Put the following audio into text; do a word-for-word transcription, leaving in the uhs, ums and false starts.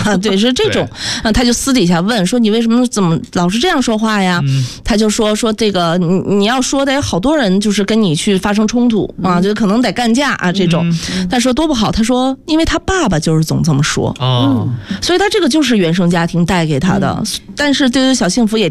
啊，对，是这种。啊，他就私底下问说：“你为什么怎么老是这样说话呀？”嗯、他就说说这个你你要说得好多人就是跟你去发生冲突啊，就可能得干架啊这种。嗯、他说多不好，他说因为他爸爸就是总这么说， 哦， 所以他这个就是原生家庭带给他的。嗯、但是对于小幸福也